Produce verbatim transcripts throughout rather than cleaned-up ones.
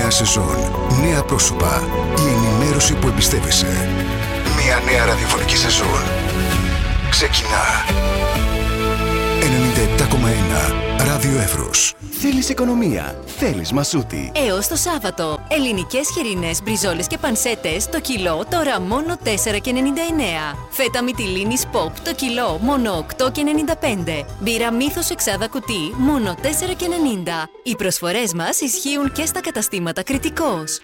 Νέα σεζόν, νέα πρόσωπα, η ενημέρωση που εμπιστεύεσαι. Μια νέα ραδιοφωνική σεζόν ξεκινά. ενενήντα επτά κόμμα ένα Ράδιο Εύρος. Θέλεις οικονομία, θέλεις Μασούτη. Έως το Σάββατο, ελληνικές χοιρινές μπριζόλες και πανσέτες το κιλό τώρα μόνο τέσσερα και ενενήντα εννέα. Φέτα μυτιλίνης Pop το κιλό μόνο οκτώ και ενενήντα πέντε. Μπύρα Μύθος εξάδα κουτί μόνο τέσσερα και ενενήντα. Οι προσφορές μας ισχύουν και στα καταστήματα Κρητικός.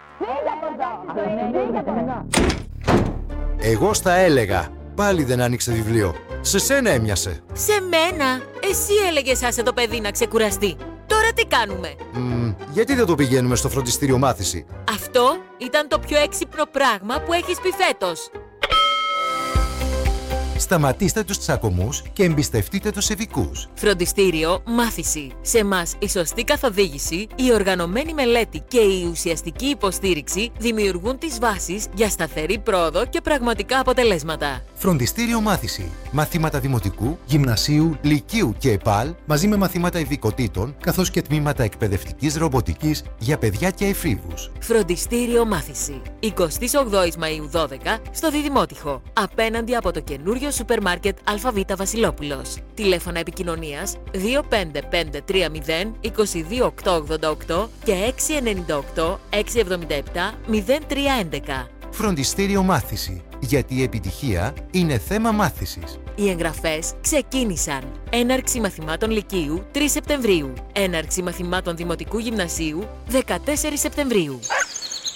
Εγώ στα έλεγα. Πάλι δεν άνοιξε βιβλίο. Σε σένα έμοιασε. Σε μένα. Εσύ έλεγες άσε το παιδί να ξεκουραστεί. Τώρα τι κάνουμε? Μ, γιατί δεν το πηγαίνουμε στο φροντιστήριο μάθηση? Αυτό ήταν το πιο έξυπνο πράγμα που έχεις πει φέτος. Σταματήστε τους τσακωμούς και εμπιστευτείτε τους ειδικούς. Φροντιστήριο μάθηση. Σε μας η σωστή καθοδήγηση, η οργανωμένη μελέτη και η ουσιαστική υποστήριξη δημιουργούν τις βάσεις για σταθερή πρόοδο και πραγματικά αποτελέσματα. Φροντιστήριο μάθηση. Μαθήματα δημοτικού, γυμνασίου, λυκείου και ΕΠΑΛ, μαζί με μαθήματα ειδικοτήτων, καθώς και τμήματα εκπαιδευτικής ρομποτικής για παιδιά και εφήβους. Φροντιστήριο μάθηση. εικοστή όγδοη Μαΐου δώδεκα στο Διδημότυχο. Απέναντι από το καινούριο σούπερ μάρκετ ΑΒ Βασιλόπουλος. Τηλέφωνα επικοινωνίας δύο πέντε πέντε τρία μηδέν είκοσι δύο οκτώ ογδόντα οκτώ και έξι εννιά οκτώ έξι εβδομήντα επτά μηδέν τρία έντεκα. Φροντιστήριο μάθηση. Γιατί η επιτυχία είναι θέμα μάθησης. Οι εγγραφές ξεκίνησαν. Έναρξη μαθημάτων Λυκείου τρεις Σεπτεμβρίου. Έναρξη μαθημάτων Δημοτικού Γυμνασίου δεκατέσσερις Σεπτεμβρίου.